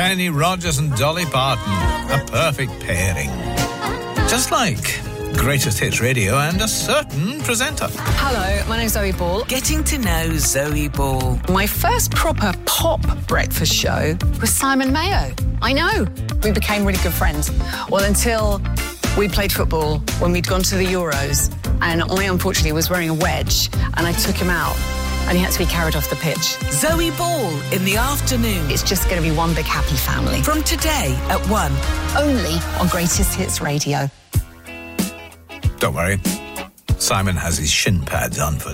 Kenny Rogers and Dolly Parton, a perfect pairing. Just like Greatest Hits Radio and a certain presenter. Hello, my name's Zoe Ball. Getting to know Zoe Ball. My first proper pop breakfast show was Simon Mayo. I know. We became really good friends. Well, until we played football when we'd gone to the Euros, and I unfortunately was wearing a wedge, and I took him out, and he had to be carried off the pitch. Zoe Ball in the afternoon. It's just going to be one big happy family. From today at 1. Only on Greatest Hits Radio. Don't worry, Simon has his shin pads on for